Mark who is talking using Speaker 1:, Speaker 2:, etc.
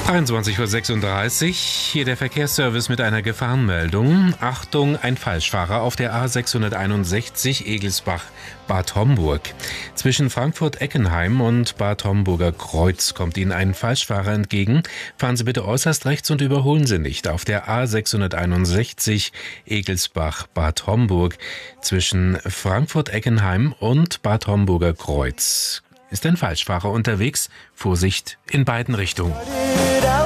Speaker 1: 21:36 Uhr, hier der Verkehrsservice mit einer Gefahrenmeldung. Achtung, ein Falschfahrer auf der A661 Egelsbach-Bad Homburg. Zwischen Frankfurt-Eckenheim und Bad Homburger Kreuz kommt Ihnen ein Falschfahrer entgegen. Fahren Sie bitte äußerst rechts und überholen Sie nicht auf der A661 Egelsbach-Bad Homburg. Zwischen Frankfurt-Eckenheim und Bad Homburger Kreuz ist ein Falschfahrer unterwegs. Vorsicht in beiden Richtungen.